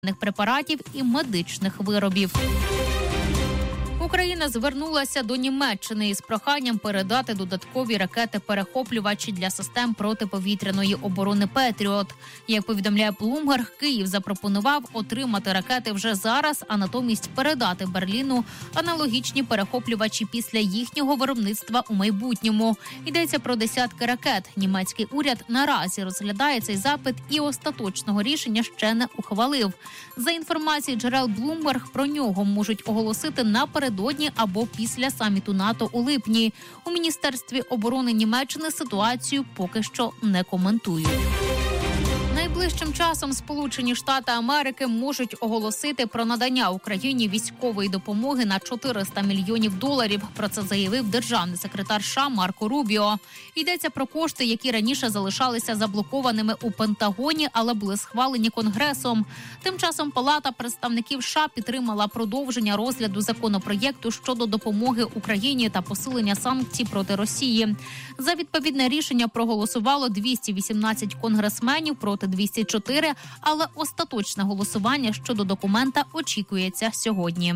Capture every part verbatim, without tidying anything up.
препаратів і медичних виробів. Україна звернулася до Німеччини із проханням передати додаткові ракети-перехоплювачі для систем протиповітряної оборони «Петріот». Як повідомляє Bloomberg, Київ запропонував отримати ракети вже зараз, а натомість передати Берліну аналогічні перехоплювачі після їхнього виробництва у майбутньому. Йдеться про десятки ракет. Німецький уряд наразі розглядає цей запит і остаточного рішення ще не ухвалив. За інформацією джерел Bloomberg, про нього можуть оголосити напередодні або після саміту НАТО у липні. У Міністерстві оборони Німеччини ситуацію поки що не коментують. Найближчим часом Сполучені Штати Америки можуть оголосити про надання Україні військової допомоги на чотириста мільйонів доларів. Про це заявив державний секретар США Марко Рубіо. Йдеться про кошти, які раніше залишалися заблокованими у Пентагоні, але були схвалені Конгресом. Тим часом Палата представників США підтримала продовження розгляду законопроєкту щодо допомоги Україні та посилення санкцій проти Росії. За відповідне рішення проголосувало двісті вісімнадцять конгресменів проти двісті чотири, але остаточне голосування щодо документа очікується сьогодні.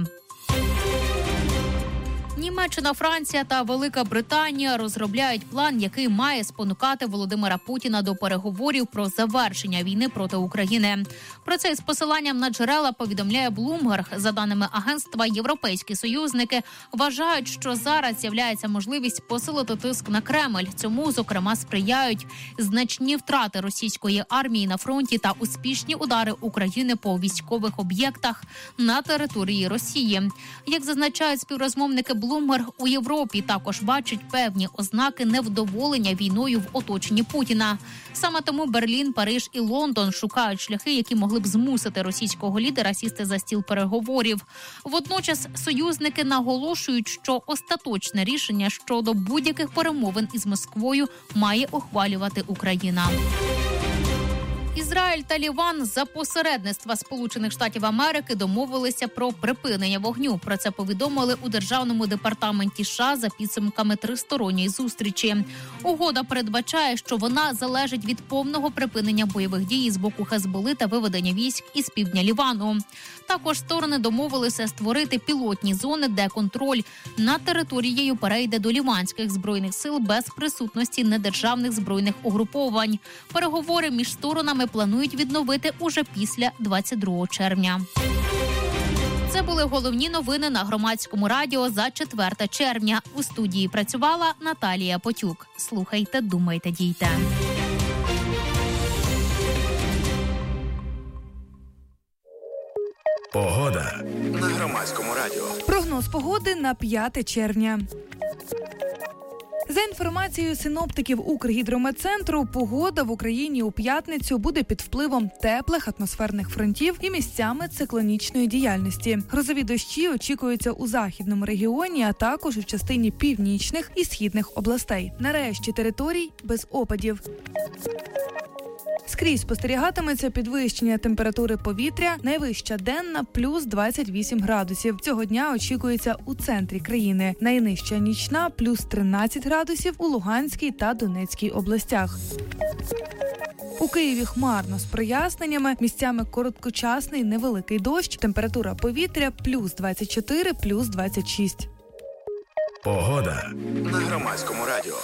Німеччина, Франція та Велика Британія розробляють план, який має спонукати Володимира Путіна до переговорів про завершення війни проти України. Про це з посиланням на джерела повідомляє Bloomberg. За даними агентства, європейські союзники вважають, що зараз з'являється можливість посилити тиск на Кремль. Цьому, зокрема, сприяють значні втрати російської армії на фронті та успішні удари України по військових об'єктах на території Росії. Як зазначають співрозмовники Bloomberg, у Європі також бачать певні ознаки невдоволення війною в оточенні Путіна. Саме тому Берлін, Париж і Лондон шукають шляхи, які могли б змусити російського лідера сісти за стіл переговорів. Водночас союзники наголошують, що остаточне рішення щодо будь-яких перемовин із Москвою має ухвалювати Україна. Ізраїль та Ліван за посередництва Сполучених Штатів Америки домовилися про припинення вогню. Про це повідомили у Державному департаменті США за підсумками тристоронньої зустрічі. Угода передбачає, що вона залежить від повного припинення бойових дій з боку Хезболи та виведення військ із півдня Лівану. Також сторони домовилися створити пілотні зони, де контроль над територією перейде до ліванських збройних сил без присутності недержавних збройних угруповань. Переговори між сторонами планують відновити уже після двадцять другого червня. Це були головні новини на Громадському радіо за четверте червня. У студії працювала Наталія Потюк. Слухайте, думайте, дійте. Погода на Громадському радіо. Прогноз погоди на п'яте червня. За інформацією синоптиків Укргідрометцентру, погода в Україні у п'ятницю буде під впливом теплих атмосферних фронтів і місцями циклонічної діяльності. Грозові дощі очікуються у західному регіоні, а також у частині північних і східних областей. Нарешті територій без опадів. Скрізь спостерігатиметься підвищення температури повітря, найвища денна – плюс двадцять вісім градусів. Цього дня очікується у центрі країни. Найнижча нічна – плюс тринадцять градусів у Луганській та Донецькій областях. У Києві хмарно з проясненнями, місцями короткочасний невеликий дощ, температура повітря – плюс двадцять чотири, плюс двадцять шість. Погода на Громадському радіо.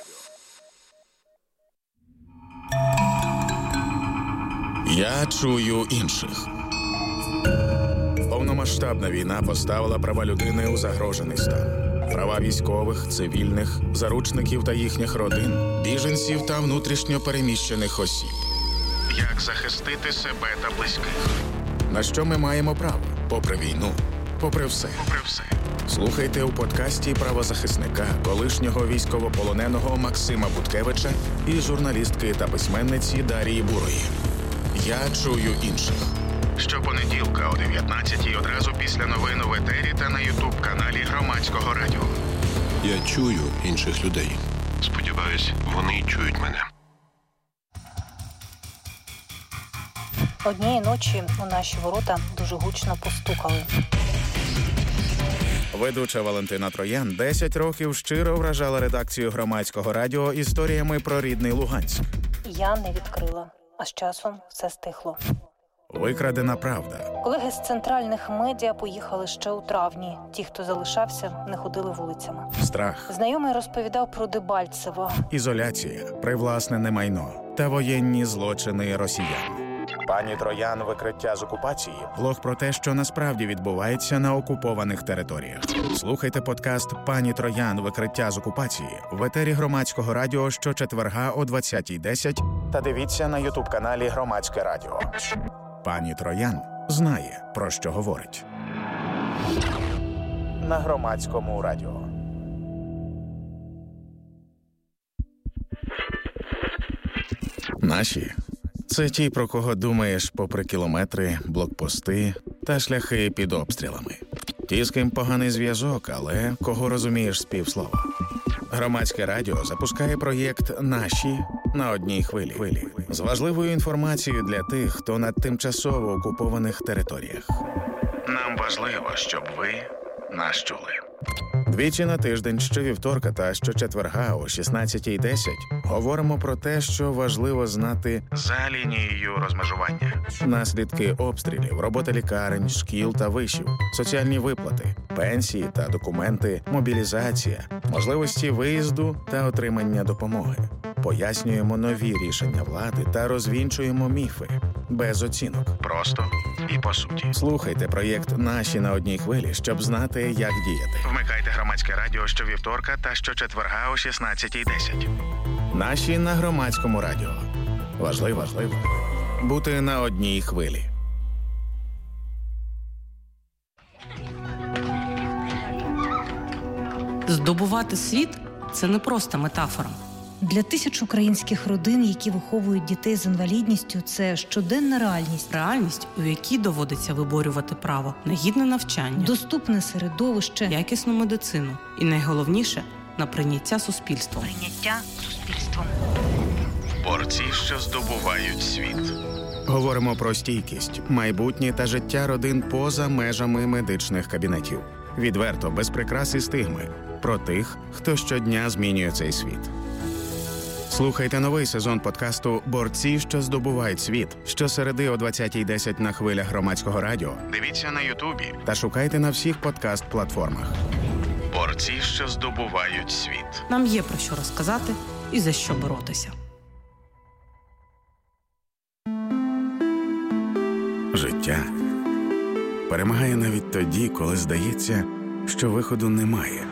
Я чую інших. Повномасштабна війна поставила права людини у загрожений стан. Права військових, цивільних, заручників та їхніх родин, біженців та внутрішньо переміщених осіб. Як захистити себе та близьких? На що ми маємо право? Попри війну, попри все. Попри все. Слухайте у подкасті правозахисника, колишнього військовополоненого Максима Буткевича і журналістки та письменниці Дарії Бурої. Я чую інших. Щопонеділка о дев'ятнадцятій одразу після новин в етері та на ютуб-каналі Громадського радіо. Я чую інших людей. Сподіваюсь, вони чують мене. Однієї ночі у наші ворота дуже гучно постукали. Ведуча Валентина Троян десять років щиро вражала редакцію Громадського радіо історіями про рідний Луганськ. Я не відкрила, а з часом все стихло. Викрадена правда. Колеги з центральних медіа поїхали ще у травні. Ті, хто залишався, не ходили вулицями. Страх. Знайомий розповідав про Дебальцево. Ізоляція, привласнене майно та воєнні злочини росіян. Пані Троян. Викриття з окупації. Влог про те, що насправді відбувається на окупованих територіях. Слухайте подкаст «Пані Троян. Викриття з окупації» в етері Громадського радіо щочетверга о двадцятій десять та дивіться на ютуб-каналі Громадське радіо. Пані Троян знає, про що говорить. На Громадському радіо. Наші – це ті, про кого думаєш попри кілометри, блокпости та шляхи під обстрілами. Ті, з ким поганий зв'язок, але кого розумієш з півслова. Громадське радіо запускає проєкт «Наші» на одній хвилі. З важливою інформацією для тих, хто на тимчасово окупованих територіях. Нам важливо, щоб ви нас чули. Двічі на тиждень, щовівторка та щочетверга о шістнадцятій десять говоримо про те, що важливо знати за лінією розмежування. Наслідки обстрілів, робота лікарень, шкіл та вишів, соціальні виплати, пенсії та документи, мобілізація, можливості виїзду та отримання допомоги. Пояснюємо нові рішення влади та розвінчуємо міфи. Без оцінок. Просто і по суті. Слухайте проєкт «Наші» на одній хвилі, щоб знати, як діяти. Вмикайте Громадське радіо щовівторка та щочетверга о шістнадцятій десять. «Наші» на Громадському радіо. Важливо, важливо бути на одній хвилі. Здобувати світ – це не просто метафора. Для тисяч українських родин, які виховують дітей з інвалідністю, це щоденна реальність. Реальність, у якій доводиться виборювати право на гідне навчання, доступне середовище, якісну медицину і, найголовніше, на прийняття суспільством. Прийняття суспільством. Борці, що здобувають світ. Говоримо про стійкість, майбутнє та життя родин поза межами медичних кабінетів. Відверто, без прикрас і стигми. Про тих, хто щодня змінює цей світ. Слухайте новий сезон подкасту «Борці, що здобувають світ» щосереди о двадцятій десять на хвилях Громадського радіо. Дивіться на Ютубі та шукайте на всіх подкаст-платформах. Борці, що здобувають світ. Нам є про що розказати і за що боротися. Життя перемагає навіть тоді, коли здається, що виходу немає.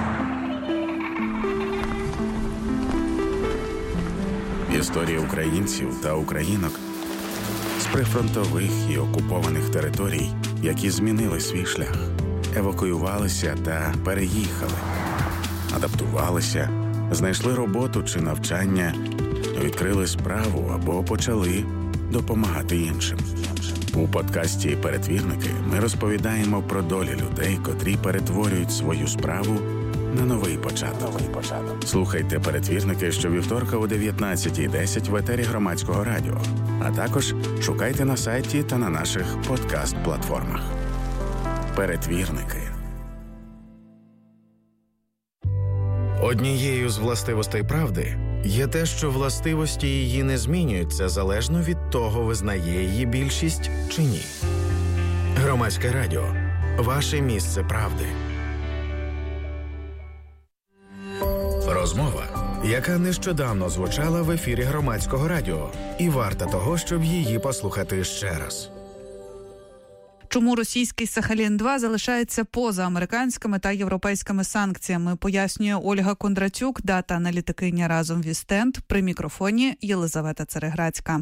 Історії українців та українок з прифронтових і окупованих територій, які змінили свій шлях, евакуювалися та переїхали, адаптувалися, знайшли роботу чи навчання, відкрили справу або почали допомагати іншим. У подкасті «Перетвірники» ми розповідаємо про долі людей, котрі перетворюють свою справу на новий початок. Новий початок. Слухайте «Перетвірники» щовівторка о дев'ятнадцятій десять в етері Громадського радіо, а також шукайте на сайті та на наших подкаст-платформах. «Перетвірники». Однією з властивостей правди є те, що властивості її не змінюються залежно від того, визнає її більшість чи ні. Громадське радіо. Ваше місце правди. Розмова, яка нещодавно звучала в ефірі Громадського радіо, і варта того, щоб її послухати ще раз. Чому російський Сахалін два залишається поза американськими та європейськими санкціями, пояснює Ольга Кондратюк, дата-аналітикиня разом Вістенд, при мікрофоні Єлизавета Цереграцька.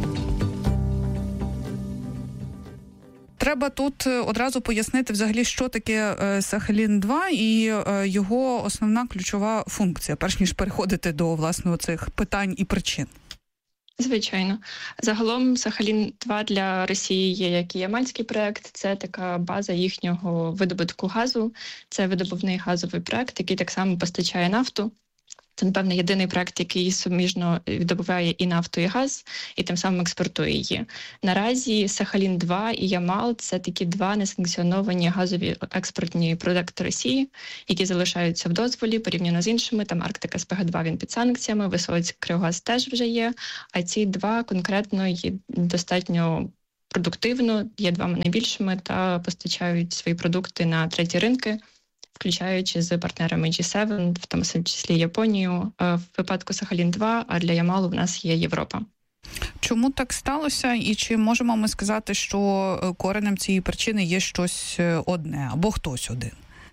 Треба тут одразу пояснити взагалі, що таке Сахалін два і його основна ключова функція, перш ніж переходити до, власне, цих питань і причин. Звичайно. Загалом Сахалін два для Росії є як і ямальський проект, це така база їхнього видобутку газу, це видобувний газовий проект, який так само постачає нафту. Це, напевно, єдиний проект, який суміжно видобуває і нафту, і газ, і тим самим експортує її. Наразі Сахалін два і Ямал – це такі два несанкціоновані газові експортні проекти Росії, які залишаються в дозволі порівняно з іншими. Там Арктика ес пе ге два, він під санкціями, Висоцький Кривогаз теж вже є, а ці два конкретно є достатньо продуктивно, є двома найбільшими та постачають свої продукти на треті ринки, включаючи з партнерами джі севен, в тому числі Японію, в випадку Сахалін два, а для Ямалу в нас є Європа. Чому так сталося? І чи можемо ми сказати, що коренем цієї причини є щось одне або хтось один?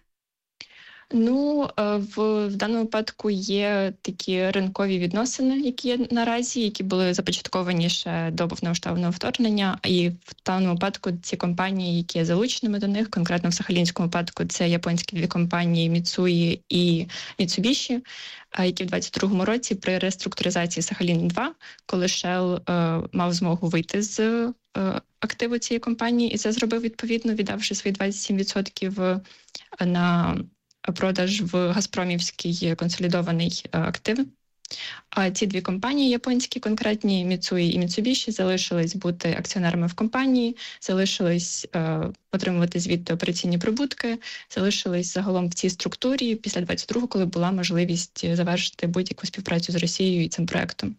Ну, в, в даному випадку є такі ринкові відносини, які є наразі, які були започатковані ще до повномасштабного вторгнення. І в даному випадку ці компанії, які є залученими до них, конкретно в сахалінському випадку, це японські дві компанії Mitsui і Mitsubishi, які в двадцять другому році при реструктуризації Сахалін два, коли Shell е, мав змогу вийти з е, активу цієї компанії, і це зробив відповідно, віддавши свої двадцять сім відсотків на продаж в Газпромівський консолідований актив. А ці дві компанії японські, конкретні Mitsui і Mitsubishi, залишились бути акціонерами в компанії, залишились е, отримувати звідти операційні прибутки, залишились загалом в цій структурі після двадцять другого, коли була можливість завершити будь-яку співпрацю з Росією і цим проектом.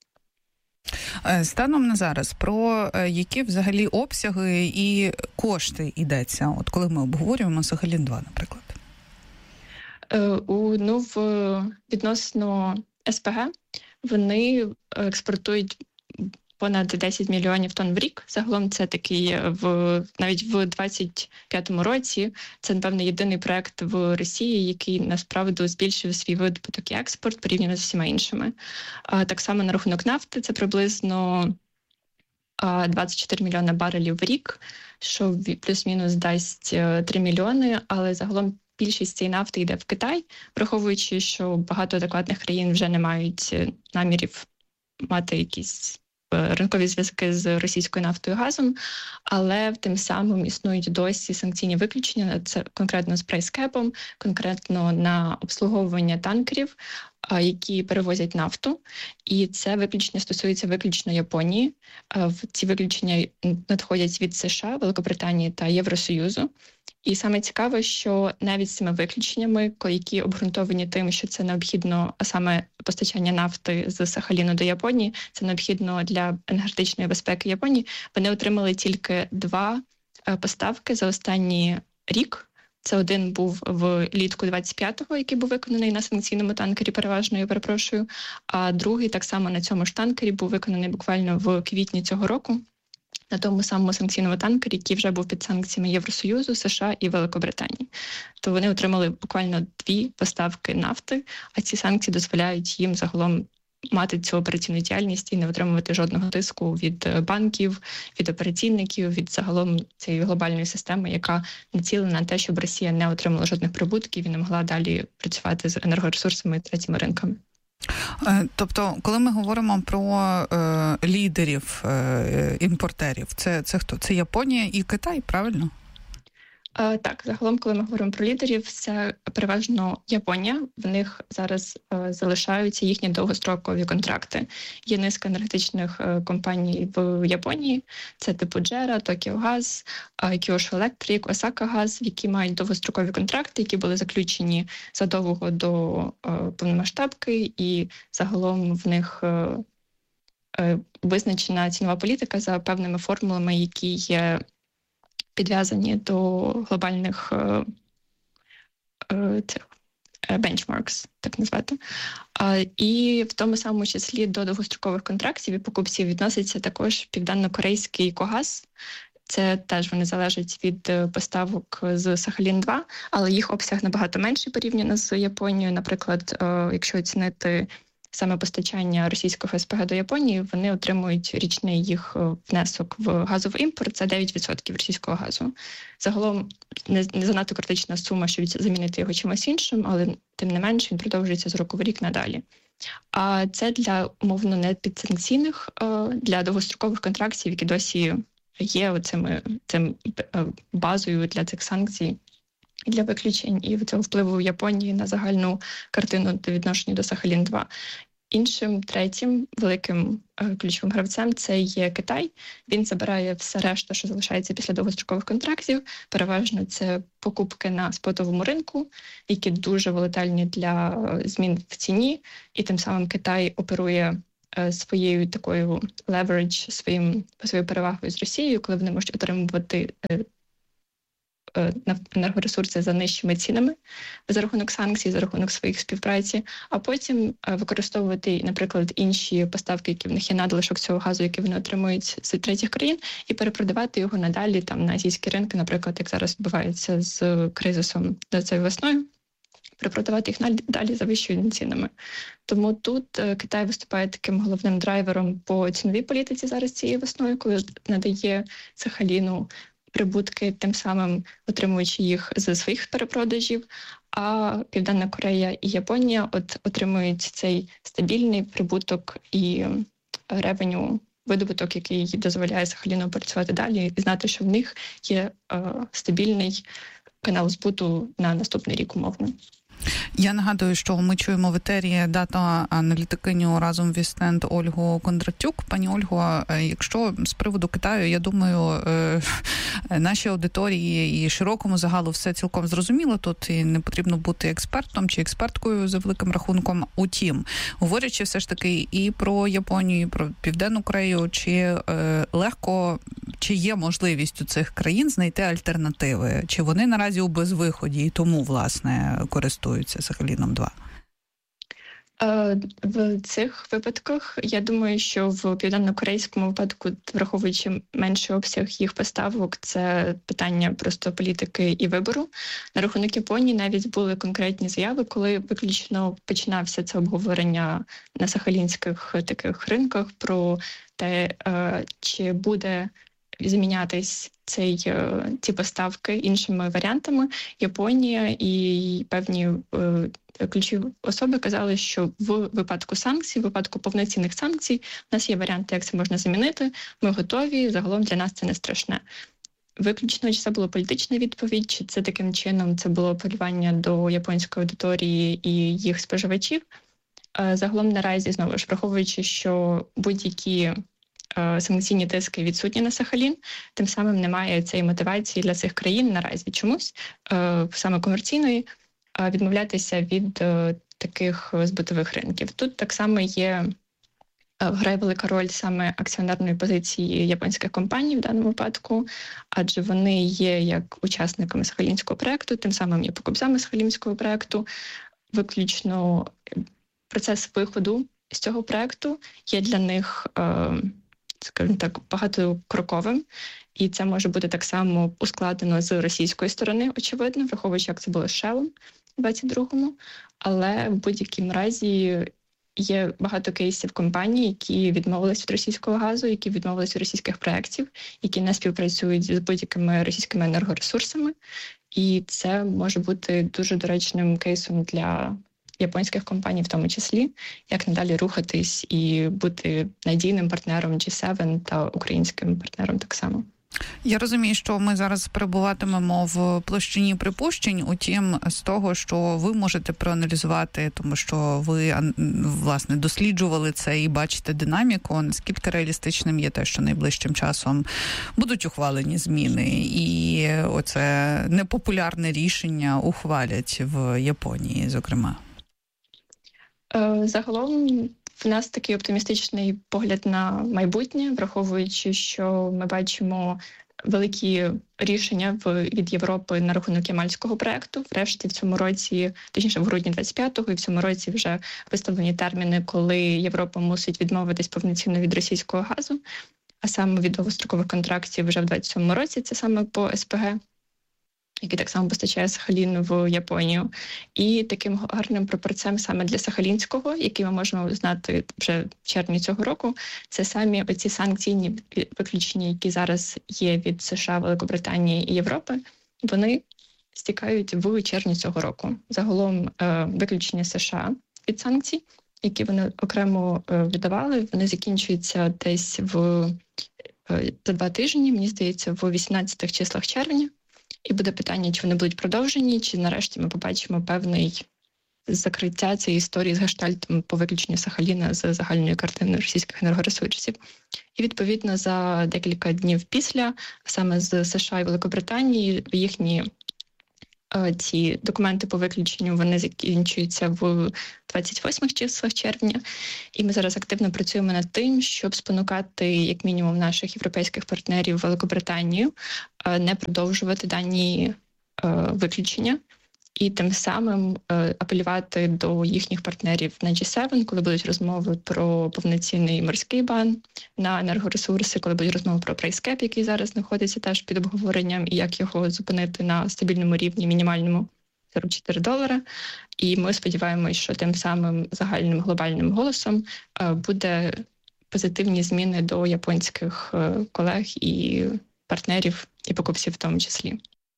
Станом на зараз, про які взагалі обсяги і кошти йдеться, от коли ми обговорюємо Сахалін два, наприклад? У, ну, в, відносно ес пе ге вони експортують понад десять мільйонів тонн в рік. Загалом це такий, в, навіть в двадцять п'ятому році, це, напевно, єдиний проект в Росії, який, насправді, збільшив свій видобуток і експорт порівняно з всіма іншими. А, так само на рахунок нафти, це приблизно а, двадцять чотири мільйони барелів в рік, що плюс-мінус дасть три мільйони, але загалом більшість цієї нафти йде в Китай, враховуючи, що багато адекватних країн вже не мають намірів мати якісь ринкові зв'язки з російською нафтою і газом, але тим самим існують досі санкційні виключення, це конкретно з прайскепом, конкретно на обслуговування танкерів, які перевозять нафту. І це виключення стосується виключно Японії. Ці виключення надходять від США, Великобританії та Євросоюзу. І саме цікаве, що навіть з цими виключеннями, які обґрунтовані тим, що це необхідно, а саме постачання нафти з Сахаліну до Японії, це необхідно для енергетичної безпеки Японії, вони отримали тільки два поставки за останній рік. Це один був влітку двадцять п'ятого, який був виконаний на санкційному танкері, переважно, я перепрошую, а другий так само на цьому ж танкері був виконаний буквально в квітні цього року, на тому самому санкційному танкері, який вже був під санкціями Євросоюзу, США і Великобританії. То вони отримали буквально дві поставки нафти, а ці санкції дозволяють їм загалом мати цю операційну діяльність і не отримувати жодного тиску від банків, від операційників, від загалом цієї глобальної системи, яка націлена на те, щоб Росія не отримала жодних прибутків і не могла далі працювати з енергоресурсами і третіми ринками. Тобто, коли ми говоримо про е, лідерів е, імпортерів, це, це хто? Це Японія і Китай, правильно? Е, так, загалом, коли ми говоримо про лідерів, це переважно Японія. В них зараз е, залишаються їхні довгострокові контракти. Є низка енергетичних е, компаній в Японії. Це типу Джера, Токіо Газ, е, Kyushu Electric, Osaka Газ, які мають довгострокові контракти, які були заключені задовго до е, повномасштабки, і загалом в них е, е, визначена цінова політика за певними формулами, які є підв'язані до глобальних е, е, цих benchmarks, так назвати. А, і в тому самому числі до довгострокових контрактів і покупців відноситься також південно-корейський Когаз. Це теж вони залежать від поставок з Сахалін два, але їх обсяг набагато менший порівняно з Японією. Наприклад, е, якщо оцінити саме постачання російського ес пе ге до Японії, вони отримують річний їх внесок в газовий імпорт, це дев'ять відсотків російського газу. Загалом не, не занадто критична сума, щоб замінити його чимось іншим, але тим не менше він продовжується з року в рік надалі. А це для, умовно, не підсанкційних, для довгострокових контрактів, які досі є оцими, цим базою для цих санкцій, для виключень і цього впливу Японії на загальну картину до відношення до Сахалін два. Іншим, третім великим е, ключовим гравцем це є Китай. Він забирає все решта, що залишається після довгострокових контрактів. Переважно це покупки на спотовому ринку, які дуже волатильні для змін в ціні. І тим самим Китай оперує своєю такою leverage, своїм, своєю перевагою з Росією, коли вони можуть отримувати енергоресурси за нижчими цінами за рахунок санкцій, за рахунок своїх співпраці, а потім використовувати, наприклад, інші поставки, які в них є, надлишок цього газу, який вони отримують з третіх країн, і перепродавати його надалі там на азійські ринки, наприклад, як зараз відбувається з кризисом за цією весною, перепродавати їх далі за вищими цінами. Тому тут Китай виступає таким головним драйвером по ціновій політиці зараз цією весною, коли надає Сахаліну прибутки, тим самим отримуючи їх з своїх перепродажів, а Південна Корея і Японія от отримують цей стабільний прибуток і ревеню, видобуток, який дозволяє Сахаліну працювати далі і знати, що в них є е, стабільний канал збуту на наступний рік умовно. Я нагадую, що ми чуємо в етері дата-аналітикиню разом Вістенд Ольгу Кондратюк. Пані Ольго, якщо з приводу Китаю, я думаю, нашій аудиторії і широкому загалу все цілком зрозуміло. Тут і не потрібно бути експертом чи експерткою за великим рахунком. Утім, говорячи все ж таки і про Японію, і про Південну Корею, чи легко, чи є можливість у цих країн знайти альтернативи? Чи вони наразі у безвиході і тому, власне, користуються Сахаліном два? В цих випадках, я думаю, що в південно-корейському випадку, враховуючи менший обсяг їх поставок, це питання просто політики і вибору. На рахунок Японії навіть були конкретні заяви, коли виключно починався це обговорення на сахалінських таких ринках про те, чи буде змінятись цей, ці поставки іншими варіантами. Японія і певні е, ключові особи казали, що в випадку санкцій, в випадку повноцінних санкцій, у нас є варіанти, як це можна замінити, ми готові, загалом для нас це не страшне. Виключно, чи це була політична відповідь, чи це таким чином це було апелювання до японської аудиторії і їх споживачів. Е, загалом наразі, знову ж, враховуючи, що будь-які санкційні тиски відсутні на Сахалін, тим самим немає цієї мотивації для цих країн наразі чомусь, саме комерційної, відмовлятися від таких збутових ринків. Тут так само є, грає велика роль саме акціонерної позиції японських компаній в даному випадку, адже вони є як учасниками Сахалінського проєкту, тим самим є покупцями Сахалінського проєкту. Виключно процес виходу з цього проєкту є для них, скажімо так, багатокроковим, і це може бути так само ускладнено з російської сторони, очевидно, враховуючи, як це було з Shell у двадцять другому, але в будь-якому разі є багато кейсів компаній, які відмовились від російського газу, які відмовились від російських проєктів, які не співпрацюють з будь-якими російськими енергоресурсами, і це може бути дуже доречним кейсом для японських компаній в тому числі, як надалі рухатись і бути надійним партнером джі севен та українським партнером так само. Я розумію, що ми зараз перебуватимемо в площині припущень, утім, з того, що ви можете проаналізувати, тому що ви, власне, досліджували це і бачите динаміку, наскільки реалістичним є те, що найближчим часом будуть ухвалені зміни, і оце непопулярне рішення ухвалять в Японії, зокрема. Загалом в нас такий оптимістичний погляд на майбутнє, враховуючи, що ми бачимо великі рішення від Європи на рахунок ямальського проєкту. Врешті в цьому році, точніше в грудні двадцять п'ятого, і в цьому році вже виставлені терміни, коли Європа мусить відмовитись повноцінно від російського газу, а саме від довгострокових контрактів вже в двадцять сьомому році, це саме по ес пе ге, який так само постачає Сахалін в Японію. І таким гарним прапорцем саме для Сахалінського, який ми можемо знати вже в червні цього року, це самі оці санкційні виключення, які зараз є від США, Великобританії і Європи, вони стікають в червні цього року. Загалом виключення США від санкцій, які вони окремо видавали, вони закінчуються десь в за два тижні, мені здається, в вісімнадцятих числах червня. І буде питання, чи вони будуть продовжені, чи нарешті ми побачимо певний закриття цієї історії з гештальтом по виключенню Сахаліна з загальної картини російських енергоресурсів. І, відповідно, за декілька днів після, саме з США і Великобританії, їхні Ці документи по виключенню, вони закінчуються в двадцять восьмих числах червня. І ми зараз активно працюємо над тим, щоб спонукати, як мінімум, наших європейських партнерів Великобританію не продовжувати дані виключення. І тим самим е, апелювати до їхніх партнерів на джі севен, коли будуть розмови про повноцінний морський бан на енергоресурси, коли будуть розмови про прайскеп, який зараз знаходиться теж під обговоренням, і як його зупинити на стабільному рівні, мінімальному сорок чотири долара. І ми сподіваємось, що тим самим загальним глобальним голосом е, буде позитивні зміни до японських е, колег і партнерів, і покупців в тому числі.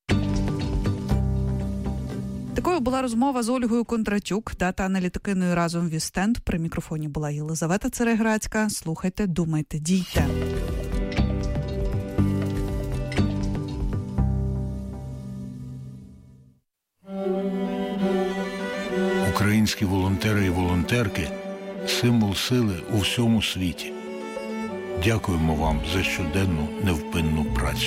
Такою була розмова з Ольгою Кондратюк, дата-аналітикиною разом в Вістенд. При мікрофоні була Єлизавета Цереграцька. Слухайте, думайте, дійте. Українські волонтери і волонтерки – символ сили у всьому світі. Дякуємо вам за щоденну невпинну працю.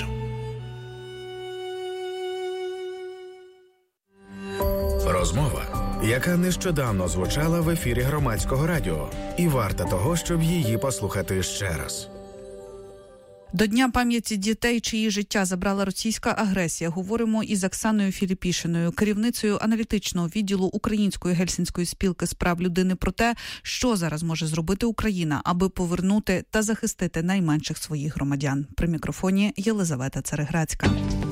Розмова, яка нещодавно звучала в ефірі Громадського радіо, і варта того, щоб її послухати ще раз. До Дня пам'яті дітей, чиї життя забрала російська агресія, говоримо із Оксаною Філіпішиною, керівницею аналітичного відділу Української гельсінської спілки з прав людини, про те, що зараз може зробити Україна, аби повернути та захистити найменших своїх громадян. При мікрофоні Єлизавета Цереграцька.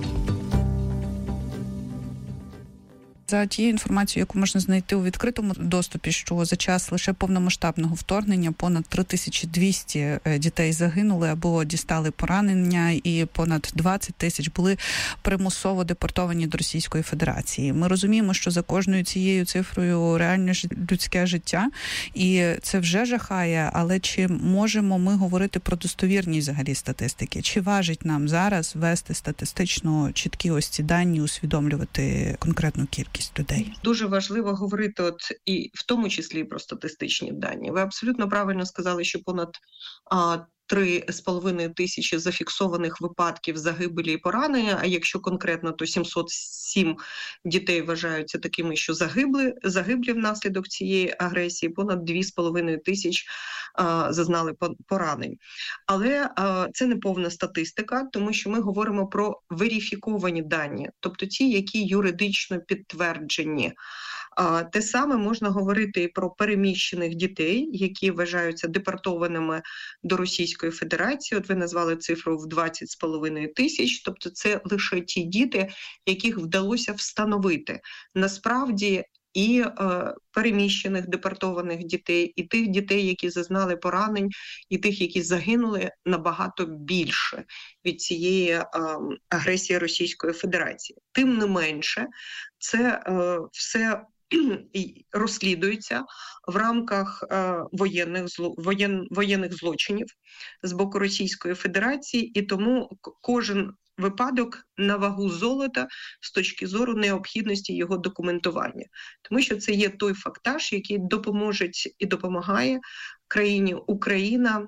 За тією інформацією, яку можна знайти у відкритому доступі, що за час лише повномасштабного вторгнення понад три тисячі двісті дітей загинули або дістали поранення, і понад двадцять тисяч були примусово депортовані до Російської Федерації. Ми розуміємо, що за кожною цією цифрою реальне людське життя, і це вже жахає, але чи можемо ми говорити про достовірність взагалі статистики? Чи важить нам зараз вести статистично чіткі ось ці дані, усвідомлювати конкретну кількість людей? Дуже важливо говорити от і в тому числі про статистичні дані. Ви абсолютно правильно сказали, що понад а, три з половиною тисячі зафіксованих випадків загибелі і поранення, а якщо конкретно, то сімсот сім дітей вважаються такими, що загибли, загиблі внаслідок цієї агресії, понад дві з половиною тисяч а, зазнали поранень. Але а, це не повна статистика, тому що ми говоримо про верифіковані дані, тобто ті, які юридично підтверджені. А, те саме можна говорити і про переміщених дітей, які вважаються депортованими до Російської Федерації. От ви назвали цифру в двадцять з половиною тисяч, тобто це лише ті діти, яких вдалося встановити. Насправді і е, переміщених депортованих дітей, і тих дітей, які зазнали поранень, і тих, які загинули, набагато більше від цієї е, агресії Російської Федерації. Тим не менше, це е, все розслідується в рамках е, воєнних, зло, воєн, воєнних злочинів з боку Російської Федерації, і тому кожен випадок на вагу золота з точки зору необхідності його документування. Тому що це є той фактаж, який допоможе і допомагає країні Україна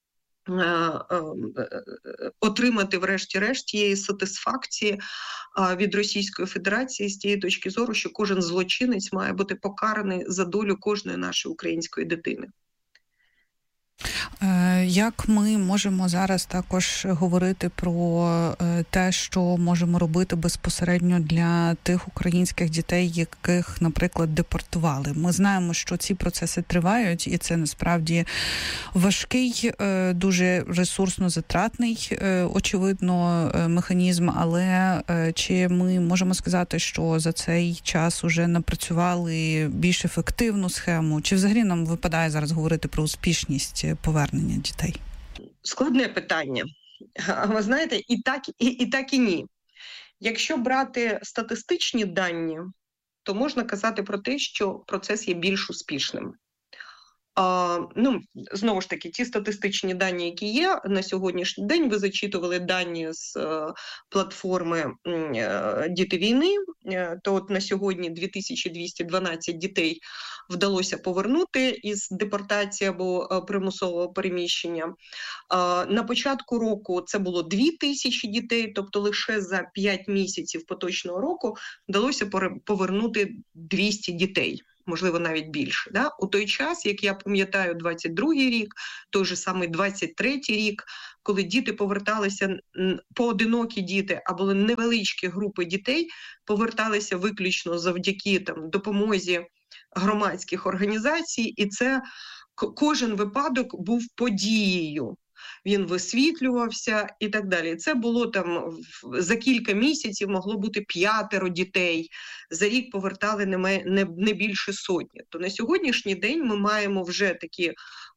отримати врешті-решт тієї сатисфакції від Російської Федерації з тієї точки зору, що кожен злочинець має бути покараний за долю кожної нашої української дитини. Як ми можемо зараз також говорити про те, що можемо робити безпосередньо для тих українських дітей, яких, наприклад, депортували? Ми знаємо, що ці процеси тривають, і це насправді важкий, дуже ресурсно затратний, очевидно, механізм, але чи ми можемо сказати, що за цей час уже напрацювали більш ефективну схему? Чи взагалі нам випадає зараз говорити про успішність повернення дітей? Складне питання. Ви знаєте, і так, і, і так, і ні. Якщо брати статистичні дані, то можна казати про те, що процес є більш успішним. А, ну, знову ж таки, ті статистичні дані, які є на сьогоднішній день, ви зачитували дані з е, платформи е, «Діти війни», е, то от на сьогодні дві тисячі двісті дванадцять дітей вдалося повернути із депортації або е, примусового переміщення. Е, на початку року це було дві тисячі дітей, тобто лише за п'ять місяців поточного року вдалося повернути двісті дітей. Можливо, навіть більше. Да? У той час, як я пам'ятаю, двадцять другий рік, той же самий двадцять третій рік, коли діти поверталися, поодинокі діти, а були невеличкі групи дітей, поверталися виключно завдяки там, допомозі громадських організацій, і це кожен випадок був подією. Він висвітлювався і так далі. Це було там за кілька місяців могло бути п'ятеро дітей. За рік повертали не, не, не більше сотні. То на сьогоднішній день ми маємо вже такі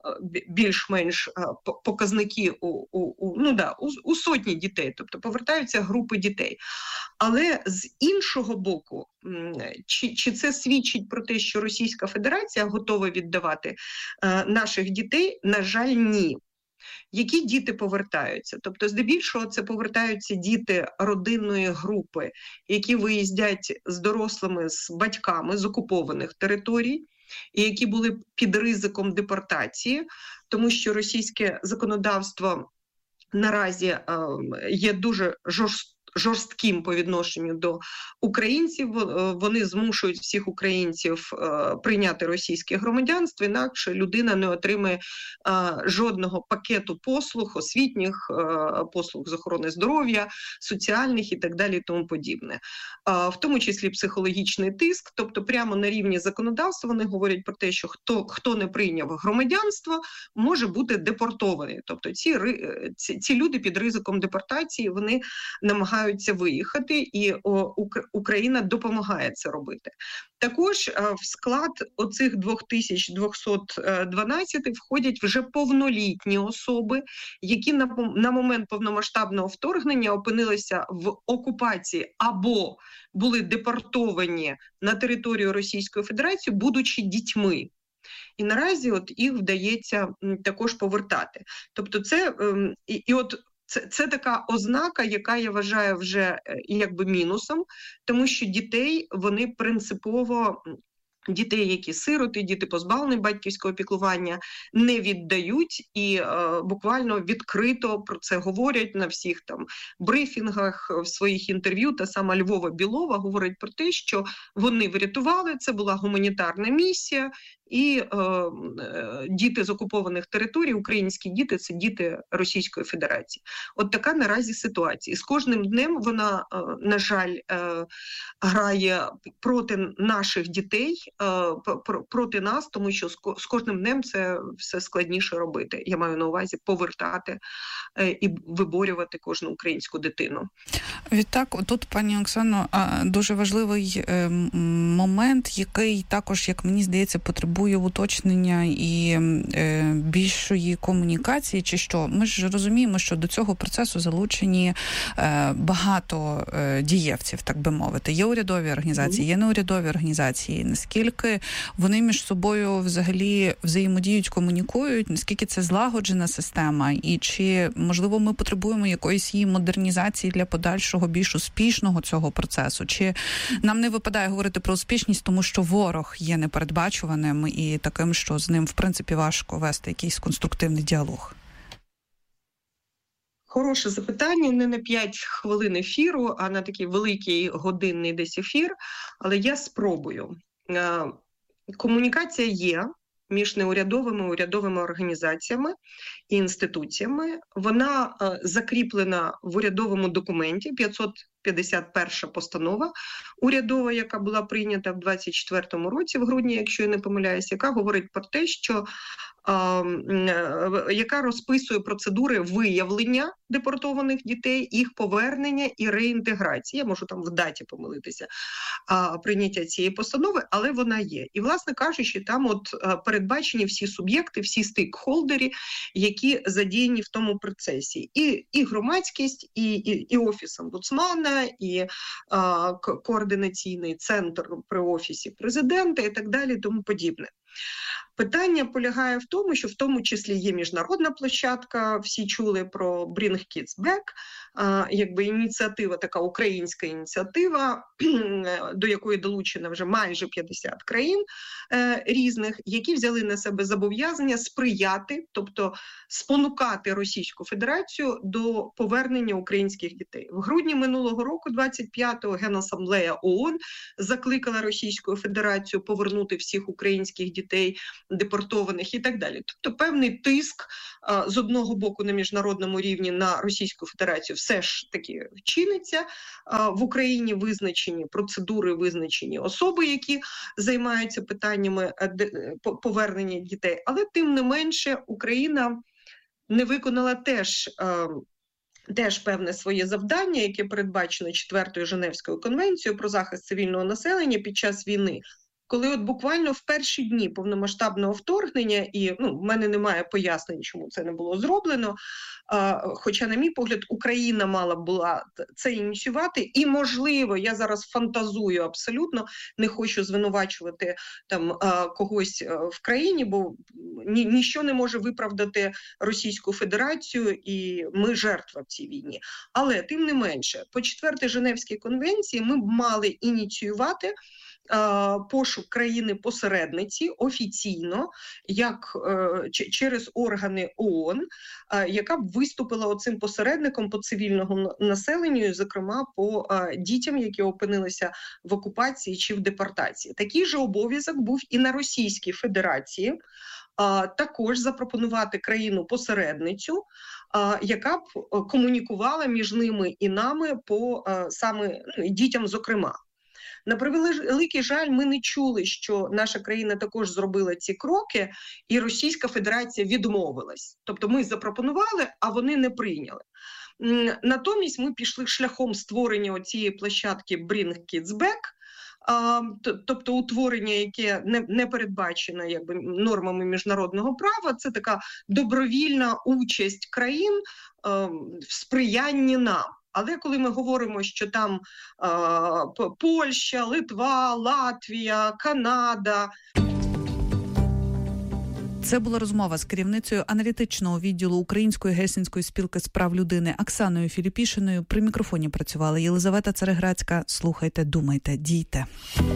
більш-менш показники у, у, у, ну да, у, у сотні дітей, тобто повертаються групи дітей. Але з іншого боку, чи, чи це свідчить про те, що Російська Федерація готова віддавати е, наших дітей? На жаль, ні. Які діти повертаються? Тобто, здебільшого, це повертаються діти родинної групи, які виїздять з дорослими, з батьками з окупованих територій, і які були під ризиком депортації, тому що російське законодавство наразі е, є дуже жорстким, жорстким по відношенню до українців. Вони змушують всіх українців е, прийняти російське громадянство, інакше людина не отримає е, жодного пакету послуг, освітніх, е, послуг з охорони здоров'я, соціальних і так далі, і тому подібне. Е, в тому числі психологічний тиск, тобто прямо на рівні законодавства вони говорять про те, що хто, хто не прийняв громадянство, може бути депортований. Тобто ці, ці, ці люди під ризиком депортації, вони намагаються виїхати, і о, Україна допомагає це робити. Також в склад оцих дві тисячі двісті дванадцять входять вже повнолітні особи, які на, на момент повномасштабного вторгнення опинилися в окупації або були депортовані на територію Російської Федерації, будучи дітьми. І наразі от їх вдається також повертати. Тобто це, і, і от Це, це така ознака, яка я вважаю вже якби мінусом, тому що дітей, вони принципово, дітей, які сироти, діти позбавлені батьківського піклування, не віддають і е, буквально відкрито про це говорять на всіх там брифінгах, в своїх інтерв'ю. Та сама Львова Білова говорить про те, що вони врятували, це була гуманітарна місія, і е, е, діти з окупованих територій, українські діти, це діти Російської Федерації. От така наразі ситуація. І з кожним днем вона, е, на жаль, е, грає проти наших дітей, е, проти нас, тому що з кожним днем це все складніше робити. Я маю на увазі повертати е, і виборювати кожну українську дитину. Відтак, тут, пані Оксано, дуже важливий момент, який також, як мені здається, потребує уточнення і е, більшої комунікації, чи що. Ми ж розуміємо, що до цього процесу залучені е, багато е, дієвців, так би мовити. Є урядові організації, є неурядові організації. Наскільки вони між собою взагалі взаємодіють, комунікують, наскільки це злагоджена система, і чи, можливо, ми потребуємо якоїсь її модернізації для подальшого, більш успішного цього процесу? Чи нам не випадає говорити про успішність, тому що ворог є непередбачуваним і таким, що з ним, в принципі, важко вести якийсь конструктивний діалог? Хороше запитання. Не на п'ять хвилин ефіру, а на такий великий годинний десь ефір. Але я спробую. Комунікація є між неурядовими, урядовими організаціями і інституціями. Вона е, закріплена в урядовому документі, п'ятсот п'ятдесят перша постанова урядова, яка була прийнята в двадцять четвертому році, в грудні, якщо я не помиляюсь, яка говорить про те, що е, е, яка розписує процедури виявлення депортованих дітей, їх повернення і реінтеграції. Я можу там в даті помилитися е, прийняття цієї постанови, але вона є. І, власне кажучи, там от е, передбачені всі суб'єкти, всі стейкхолдери, які задіяні в тому процесі. І, і громадськість, і, і, і Офіс омбудсмана, і а, координаційний центр при Офісі президента і так далі, тому подібне. Питання полягає в тому, що в тому числі є міжнародна площадка, всі чули про Bring Kids Back, якби ініціатива, така українська ініціатива, до якої долучено вже майже п'ятдесят країн різних, які взяли на себе зобов'язання сприяти, тобто спонукати Російську Федерацію до повернення українських дітей. В грудні минулого року, двадцять п'ятого, Генасамблея ООН закликала Російську Федерацію повернути всіх українських дітей, депортованих і так далі. Тобто певний тиск з одного боку на міжнародному рівні на Російську Федерацію все ж таки чиниться. В Україні визначені процедури, визначені особи, які займаються питаннями повернення дітей. Але тим не менше Україна не виконала теж, теж певне своє завдання, яке передбачено четвертою Женевською конвенцією про захист цивільного населення під час війни. Коли от буквально в перші дні повномасштабного вторгнення, і ну, в мене немає пояснень, чому це не було зроблено, а, хоча, на мій погляд, Україна мала була це ініціювати, і, можливо, я зараз фантазую абсолютно, не хочу звинувачувати там а, когось в країні, бо ні, ніщо не може виправдати Російську Федерацію, і ми жертва в цій війні. Але, тим не менше, по четвертій Женевській конвенції ми б мали ініціювати пошук країни-посередниці офіційно, як е, через органи ООН, е, яка б виступила оцим посередником по цивільному населенню, зокрема по е, дітям, які опинилися в окупації чи в депортації. Такий же обов'язок був і на Російській Федерації, е, також запропонувати країну-посередницю, е, яка б комунікувала між ними і нами по е, саме ну, дітям, зокрема. На превеликий жаль, ми не чули, що наша країна також зробила ці кроки, і Російська Федерація відмовилась. Тобто ми запропонували, а вони не прийняли. Натомість ми пішли шляхом створення цієї площадки Bring Kids Back, тобто утворення, яке не передбачено якби нормами міжнародного права, це така добровільна участь країн в сприянні нам. Але коли ми говоримо, що там е, Польща, Литва, Латвія, Канада... Це була розмова з керівницею аналітичного відділу Української гельсінської спілки з прав людини Оксаною Філіпішиною. При мікрофоні працювала Єлизавета Цареградська. Слухайте, думайте, дійте.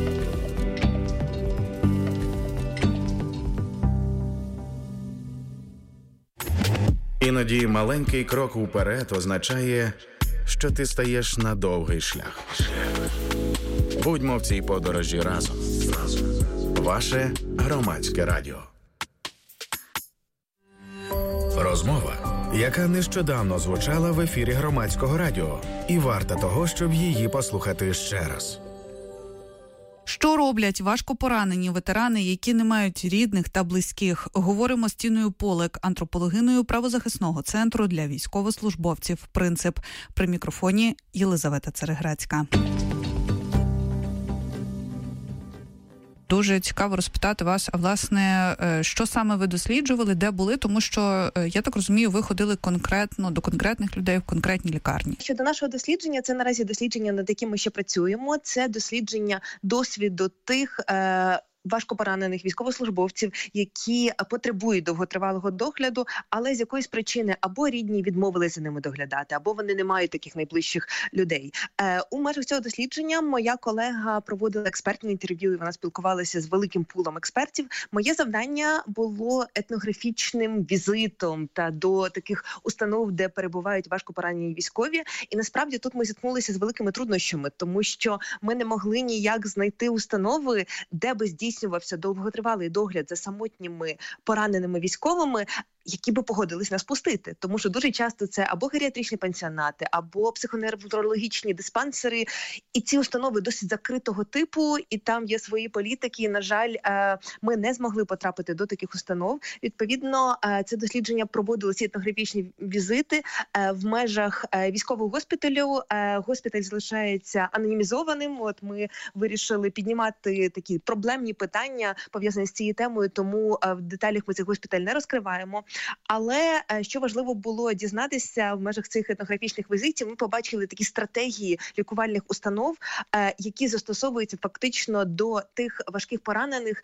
Іноді маленький крок уперед означає, що ти стаєш на довгий шлях. Будьмо в цій подорожі разом. Ваше громадське радіо. Розмова, яка нещодавно звучала в ефірі громадського радіо, і варта того, щоб її послухати ще раз. Що роблять важкопоранені ветерани, які не мають рідних та близьких? Говоримо з Тіною Полик, антропологиною правозахисного центру для військовослужбовців «Принцип». При мікрофоні Єлизавета Цареградська. Дуже цікаво розпитати вас, а власне, що саме ви досліджували, де були, тому що, я так розумію, ви ходили конкретно до конкретних людей в конкретній лікарні. Щодо нашого дослідження, це наразі дослідження, над яким ми ще працюємо. Це дослідження досвіду тих е- важкопоранених військовослужбовців, які потребують довготривалого догляду, але з якоїсь причини або рідні відмовилися за ними доглядати, або вони не мають таких найближчих людей. Е, у межах цього дослідження моя колега проводила експертні інтерв'ю, і вона спілкувалася з великим пулом експертів. Моє завдання було етнографічним візитом та до таких установ, де перебувають важкопоранені військові. І насправді тут ми зіткнулися з великими труднощами, тому що ми не могли ніяк знайти установи, де би здійснювати здійснювався довготривалий догляд за самотніми пораненими військовими, які би погодились нас пустити. Тому що дуже часто це або геріатричні пансіонати, або психоневрологічні диспансери. І ці установи досить закритого типу, і там є свої політики. І, на жаль, ми не змогли потрапити до таких установ. Відповідно, це дослідження проводили ці етнографічні візити в межах військового госпіталю. Госпіталь залишається анонімізованим. От ми вирішили піднімати такі проблемні питання, пов'язані з цією темою, тому в деталях ми цей госпіталь не розкриваємо. Але що важливо було дізнатися в межах цих етнографічних візитів, ми побачили такі стратегії лікувальних установ, які застосовуються фактично до тих важких поранених,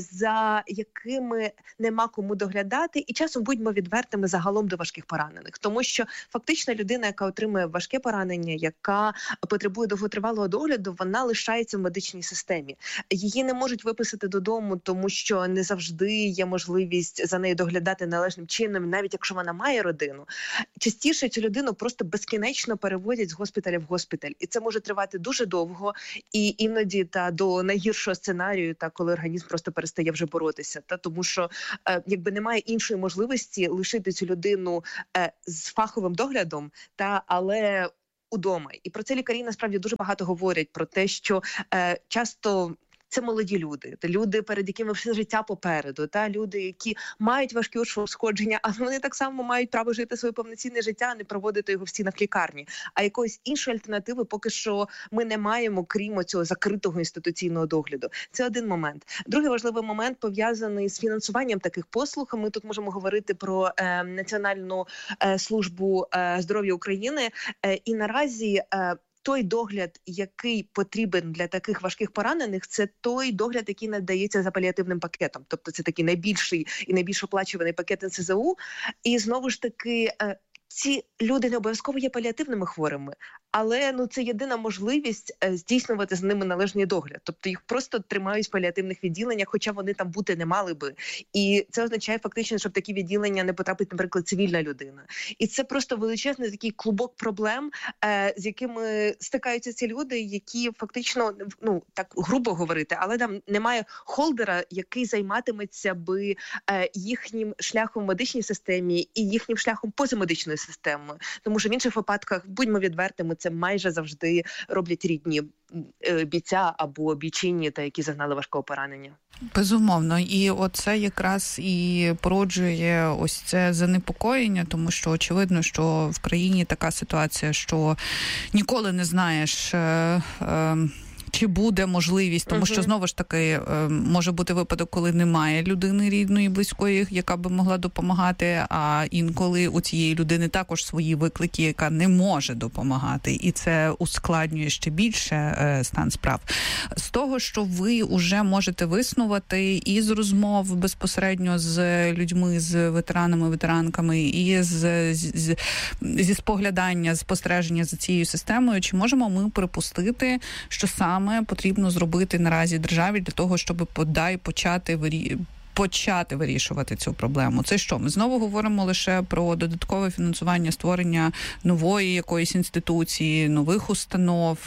за якими нема кому доглядати, і часом будьмо відвертими загалом до важких поранених. Тому що фактично людина, яка отримує важке поранення, яка потребує довготривалого догляду, вона лишається в медичній системі. Її не можуть виписати додому, тому що не завжди є можливість за нею доглядати належним чином, навіть якщо вона має родину. Частіше цю людину просто безкінечно переводять з госпіталя в госпіталь. І це може тривати дуже довго, і іноді та до найгіршого сценарію, та коли організм просто перестає вже боротися. Та тому що е, якби немає іншої можливості лишити цю людину е, з фаховим доглядом, та але удома. І про це лікарі насправді дуже багато говорять, про те, що е, часто це молоді люди, люди, перед якими все життя попереду, та люди, які мають важкі ушкодження, але вони так само мають право жити своє повноцінне життя, а не проводити його в стінах лікарні. А якоїсь іншої альтернативи поки що ми не маємо, крім цього закритого інституційного догляду. Це один момент. Другий важливий момент пов'язаний з фінансуванням таких послуг. Ми тут можемо говорити про е, Національну е, службу е, здоров'я України. Е, і наразі е, той догляд, який потрібен для таких важких поранених, це той догляд, який надається за паліативним пакетом. Тобто це такий найбільший і найбільш оплачуваний пакет ен ес зе у. І знову ж таки, ці люди не обов'язково є паліативними хворими, але ну це єдина можливість е, здійснювати з ними належний догляд. Тобто їх просто тримають в паліативних відділеннях, хоча вони там бути не мали би. І це означає фактично, що в такі відділення не потрапить, наприклад, цивільна людина. І це просто величезний такий клубок проблем, е, з якими стикаються ці люди, які фактично, ну так грубо говорити, але там немає холдера, який займатиметься би е, їхнім шляхом в медичній системі і їхнім шляхом поза медичною системою. Тому що в інших випадках, будьмо відвертими, це майже завжди роблять рідні бійця або бійчині, та які зазнали важкого поранення. Безумовно. І оце якраз і породжує ось це занепокоєння, тому що очевидно, що в країні така ситуація, що ніколи не знаєш, е, е, чи буде можливість, тому що, знову ж таки, може бути випадок, коли немає людини рідної, близької, яка би могла допомагати, а інколи у цієї людини також свої виклики, яка не може допомагати. І це ускладнює ще більше стан справ. З того, що ви вже можете виснувати і з розмов безпосередньо з людьми, з ветеранами, ветеранками, і з, з, зі споглядання, спостереження за цією системою, чи можемо ми припустити, що саме потрібно зробити наразі державі для того, щоб подай почати вирі... почати вирішувати цю проблему? Це що? Ми знову говоримо лише про додаткове фінансування, створення нової якоїсь інституції, нових установ.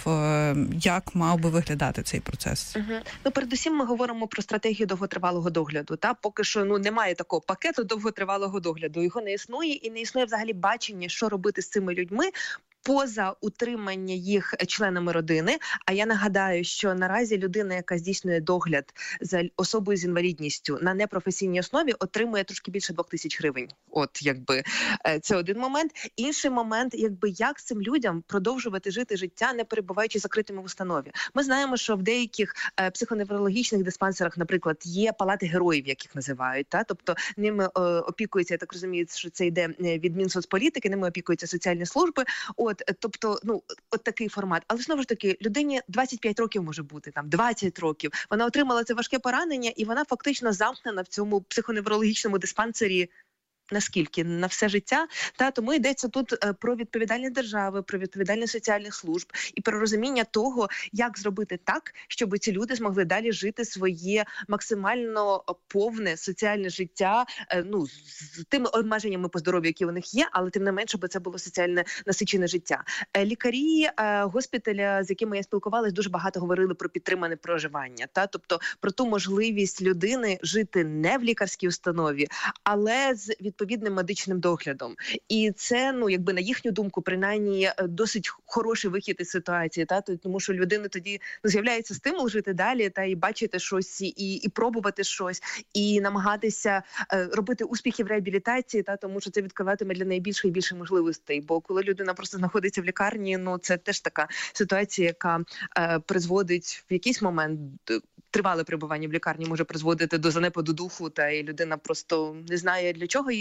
Як мав би виглядати цей процес? Угу. Ну, передусім ми говоримо про стратегію довготривалого догляду. Та поки що ну немає такого пакету довготривалого догляду. Його не існує і не існує взагалі бачення, що робити з цими людьми поза утримання їх членами родини. А я нагадаю, що наразі людина, яка здійснює догляд за особою з інвалідністю на непрофесійній основі, отримує трошки більше двох тисяч гривень. От, якби, це один момент. Інший момент, якби, як цим людям продовжувати жити життя, не перебуваючи закритими в установі. Ми знаємо, що в деяких е, психоневрологічних диспансерах, наприклад, є палати героїв, як їх називають. Та? Тобто ними е, опікуються, я так розумію, що це йде від Мінсоцполітики, ними опікуються соціальні служби. От, тобто, ну, от такий формат. Але знову ж таки, людині двадцять п'ять років може бути, там, двадцять років. Вона отримала це важке поранення, і вона фактично замкнена в цьому психоневрологічному диспансері. Наскільки? На все життя. Та, тому йдеться тут про відповідальність держави, про відповідальність соціальних служб і про розуміння того, як зробити так, щоб ці люди змогли далі жити своє максимально повне соціальне життя, ну, з тими обмеженнями по здоров'ю, які у них є, але тим не менше, бо це було соціальне насичене життя. Лікарі госпіталя, з якими я спілкувалась, дуже багато говорили про підтримане проживання. Та? Тобто про ту можливість людини жити не в лікарській установі, але з відповідним медичним доглядом. І це, ну, якби на їхню думку, принаймні, досить хороший вихід із ситуації, та? Тому що людини тоді ну, з'являється стимул жити далі, та і бачити щось, і, і пробувати щось, і намагатися е, робити успіхи в реабілітації, та? Тому що це відкриватиме для неї більше і більше можливостей. Бо коли людина просто знаходиться в лікарні, ну, це теж така ситуація, яка е, призводить в якийсь момент тривале перебування в лікарні може призводити до занепаду духу, та і людина просто не знає, для чого їй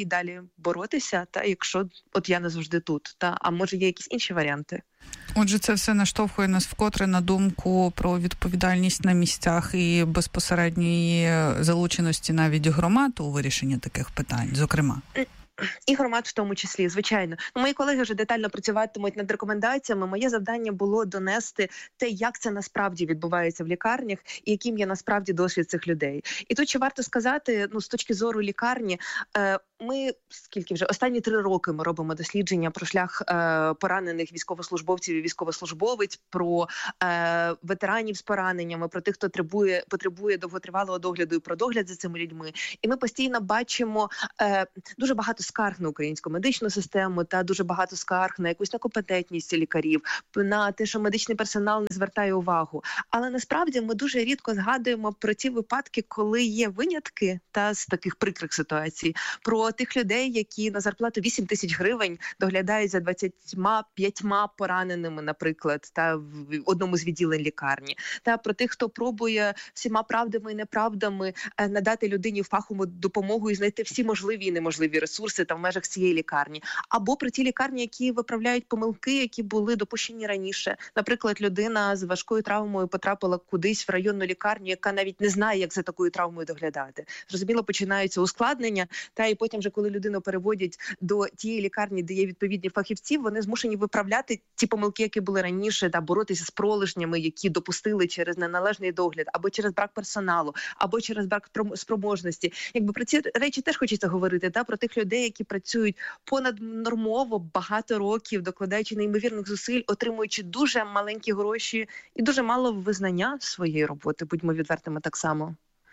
далі боротися, та якщо от я не завжди тут, та а може є якісь інші варіанти. Отже, це все наштовхує нас вкотре на думку про відповідальність на місцях і безпосередньої залученості навіть громад у вирішенні таких питань, зокрема. І громад в тому числі, звичайно. Ну, мої колеги вже детально працюватимуть над рекомендаціями. Моє завдання було донести те, як це насправді відбувається в лікарнях і яким є насправді досвід цих людей. І тут ще варто сказати, ну, з точки зору лікарні, ми, скільки вже, останні три роки ми робимо дослідження про шлях поранених військовослужбовців і військовослужбовець, про ветеранів з пораненнями, про тих, хто потребує, потребує довготривалого догляду і про догляд за цими людьми. І ми постійно бачимо дуже багато скарг на українську медичну систему та дуже багато скарг на якусь некомпетентність лікарів, на те, що медичний персонал не звертає увагу. Але насправді ми дуже рідко згадуємо про ті випадки, коли є винятки та з таких прикрих ситуацій, про тих людей, які на зарплату вісім тисяч гривень доглядають за двадцятьма п'ятьма пораненими, наприклад, та в одному з відділень лікарні, та про тих, хто пробує всіма правдами і неправдами надати людині фахову допомогу і знайти всі можливі і неможливі ресурси та в межах цієї лікарні. Або про ті лікарні, які виправляють помилки, які були допущені раніше. Наприклад, людина з важкою травмою потрапила кудись в районну лікарню, яка навіть не знає, як за такою травмою доглядати. Зрозуміло, починаються ускладнення, та і потім вже, коли людину переводять до тієї лікарні, де є відповідні фахівці, вони змушені виправляти ті помилки, які були раніше, та боротися з пролежнями, які допустили через неналежний догляд, або через брак персоналу, або через брак спроможності. Якби про ці речі теж хочеться говорити, та про тих людей, які працюють понаднормово багато років, докладаючи неймовірних зусиль, отримуючи дуже маленькі гроші і дуже мало визнання своєї роботи, будьмо відвертими так само.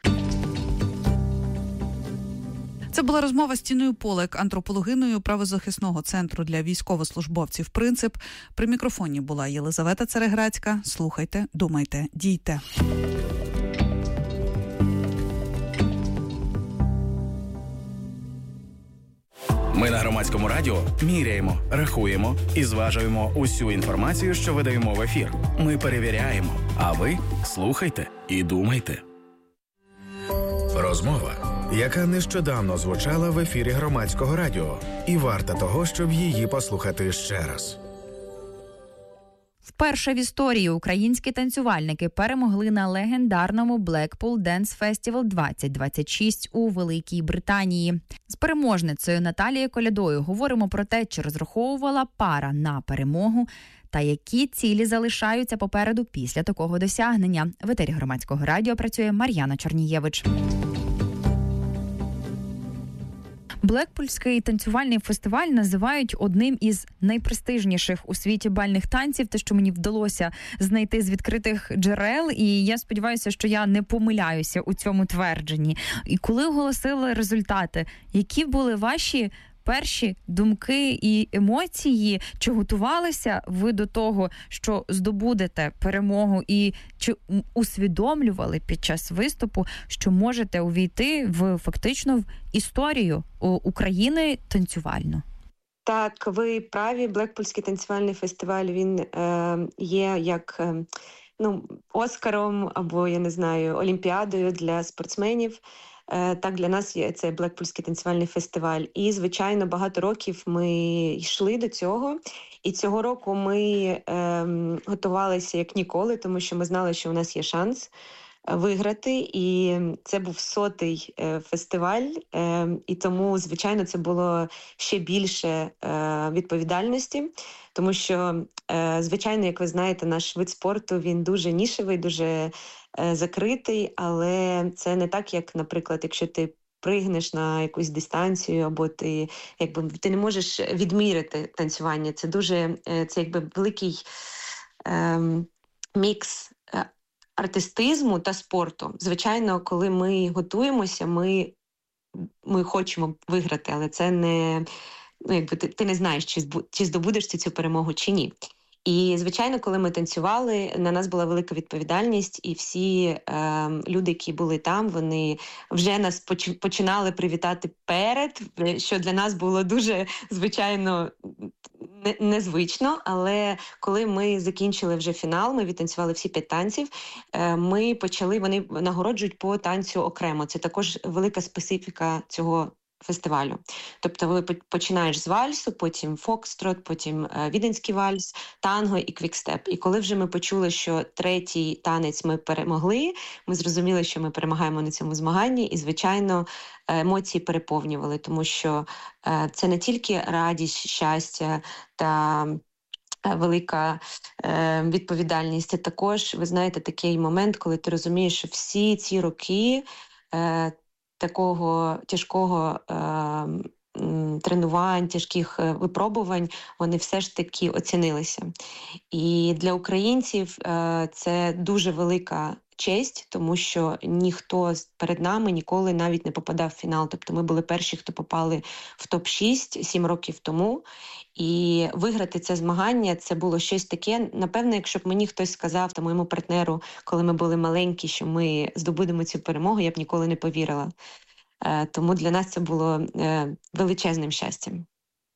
Це була розмова з Тіною Полек, антропологиною правозахисного центру для військовослужбовців «Принцип». При мікрофоні була Єлизавета Цереграцька. Слухайте, думайте, дійте. Ми на Громадському радіо міряємо, рахуємо і зважуємо усю інформацію, що видаємо в ефір. Ми перевіряємо, а ви слухайте і думайте. Розмова, яка нещодавно звучала в ефірі Громадського радіо, і варта того, щоб її послухати ще раз. Вперше в історії українські танцювальники перемогли на легендарному Blackpool Dance Festival двадцять двадцять шість у Великій Британії. З переможницею Наталією Колядою говоримо про те, чи розраховувала пара на перемогу та які цілі залишаються попереду після такого досягнення. В етері Громадського радіо працює Мар'яна Чорнієвич. Блекпульський танцювальний фестиваль називають одним із найпрестижніших у світі бальних танців, те, що мені вдалося знайти з відкритих джерел, і я сподіваюся, що я не помиляюся у цьому твердженні. І коли оголосили результати, які були ваші перші думки і емоції? Чи готувалися ви до того, що здобудете перемогу, і чи усвідомлювали під час виступу, що можете увійти в фактично в історію України танцювальну? Так, ви праві. Блекпульський танцювальний фестиваль, він е, є як е, ну, Оскаром або, я не знаю, Олімпіадою для спортсменів. Так, для нас є цей Блекпульський танцювальний фестиваль. І, звичайно, багато років ми йшли до цього. І цього року ми ем, готувалися як ніколи, тому що ми знали, що у нас є шанс виграти. І це був сотий е, фестиваль. Е, і тому, звичайно, це було ще більше е, відповідальності. Тому що, е, звичайно, як ви знаєте, наш вид спорту, він дуже нішевий, дуже закритий, але це не так, як, наприклад, якщо ти пригнеш на якусь дистанцію, або ти, якби, ти не можеш відміряти танцювання. Це дуже, це якби великий ем, мікс артистизму та спорту. Звичайно, коли ми готуємося, ми, ми хочемо виграти, але це не, ну, якби ти, ти не знаєш, чи, чи здобудеш ти цю перемогу, чи ні. І, звичайно, коли ми танцювали, на нас була велика відповідальність, і всі е, люди, які були там, вони вже нас починали привітати перед, що для нас було дуже, звичайно, незвично. Але коли ми закінчили вже фінал, ми відтанцювали всі п'ять танців, е, ми почали, вони нагороджують по танцю окремо. Це також велика специфіка цього фестивалю. Тобто ви починаєш з вальсу, потім фокстрот, потім віденський вальс, танго і квікстеп. І коли вже ми почули, що третій танець ми перемогли, ми зрозуміли, що ми перемагаємо на цьому змаганні, і, звичайно, емоції переповнювали, тому що це не тільки радість, щастя та велика е, відповідальність. Це також, ви знаєте, такий момент, коли ти розумієш, що всі ці роки е, такого тяжкого е, тренувань, тяжких випробувань, вони все ж таки оцінилися. І для українців е, це дуже велика честь, тому що ніхто перед нами ніколи навіть не попадав в фінал. Тобто ми були перші, хто попали в топ шість сім років тому. І виграти це змагання, це було щось таке. Напевно, якщо б мені хтось сказав, та моєму партнеру, коли ми були маленькі, що ми здобудемо цю перемогу, я б ніколи не повірила. Тому для нас це було величезним щастям.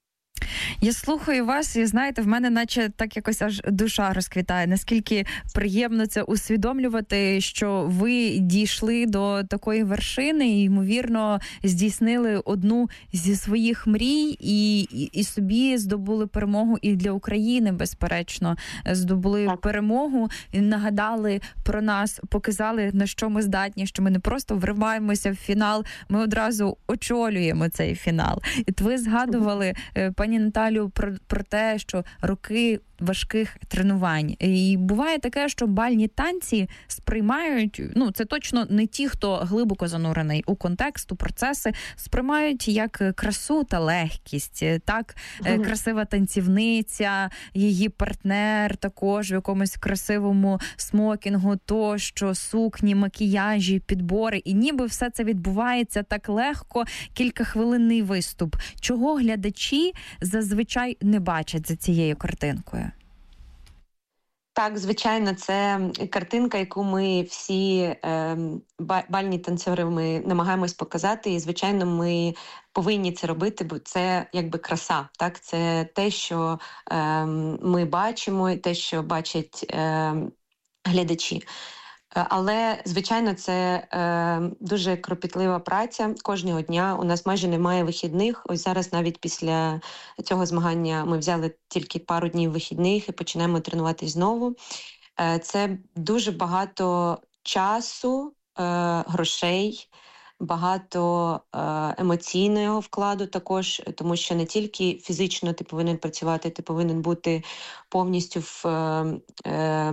Я слухаю вас і, знаєте, в мене наче так якось аж душа розквітає. Наскільки приємно це усвідомлювати, що ви дійшли до такої вершини і, ймовірно, здійснили одну зі своїх мрій і, і, і собі здобули перемогу і для України, безперечно. Здобули так. перемогу, нагадали про нас, показали, на що ми здатні, що ми не просто вриваємося в фінал, ми одразу очолюємо цей фінал. І ви згадували, пані Наталю, про, про те, що роки важких тренувань. І буває таке, що бальні танці сприймають, ну, це точно не ті, хто глибоко занурений у контекст, у процеси, сприймають як красу та легкість. Так, mm-hmm. красива танцівниця, її партнер також в якомусь красивому смокінгу, тощо, сукні, макіяжі, підбори. І ніби все це відбувається так легко, кількахвилинний виступ. Чого глядачі зазвичай не бачать за цією картинкою? Так, звичайно, це картинка, яку ми всі е, бальні танцори ми намагаємось показати, і, звичайно, ми повинні це робити, бо це якби краса, так? Це те, що е, ми бачимо, те, що бачать е, глядачі. Але, звичайно, це е, дуже кропітлива праця кожного дня. У нас майже немає вихідних. Ось зараз навіть після цього змагання ми взяли тільки пару днів вихідних і починаємо тренуватись знову. Е, це дуже багато часу, е, грошей, багато е, емоційного вкладу також, тому що не тільки фізично ти повинен працювати, ти повинен бути повністю в е, е,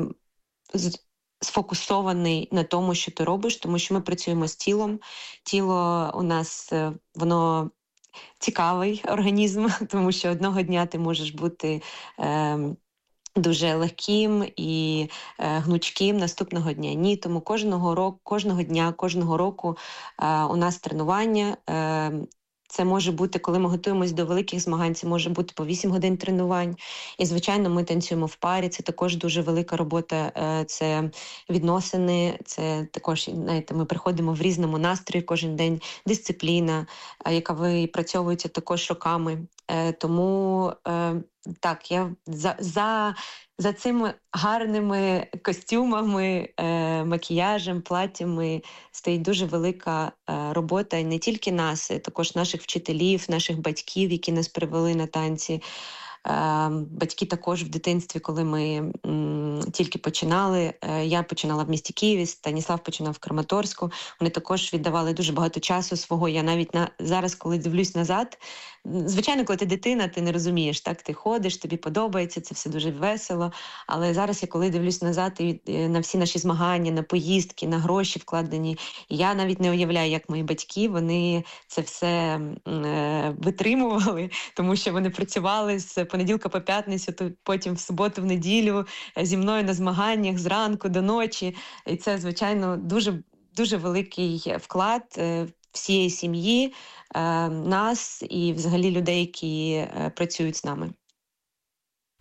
сфокусований на тому, що ти робиш, тому що ми працюємо з тілом. Тіло у нас, воно цікавий організм, тому що одного дня ти можеш бути е, дуже легким і е, гнучким, наступного дня ні. Тому кожного року, кожного дня, кожного року е, у нас тренування. Е, Це може бути, коли ми готуємось до великих змагань, це може бути по вісім годин тренувань. І, звичайно, ми танцюємо в парі, це також дуже велика робота, це відносини, це також, знаєте, ми приходимо в різному настрої кожен день, дисципліна, яка випрацьовується також роками. Тому, так, я за... за За цими гарними костюмами, е, макіяжем, платтями стоїть дуже велика е, робота. І не тільки нас, а також наших вчителів, наших батьків, які нас привели на танці. Е, батьки також в дитинстві, коли ми м, тільки починали, е, я починала в місті Києві, Станіслав починав в Краматорську, вони також віддавали дуже багато часу свого. Я навіть на, зараз, коли дивлюсь назад, звичайно, коли ти дитина, ти не розумієш, так, ти ходиш, тобі подобається, це все дуже весело, але зараз я коли дивлюсь назад і на всі наші змагання, на поїздки, на гроші вкладені, я навіть не уявляю, як мої батьки, вони це все е, витримували, тому що вони працювали з понеділка по п'ятницю, то потім в суботу, в неділю зі мною на змаганнях зранку до ночі, і це, звичайно, дуже, дуже великий вклад е, всієї сім'ї, нас і взагалі людей, які працюють з нами.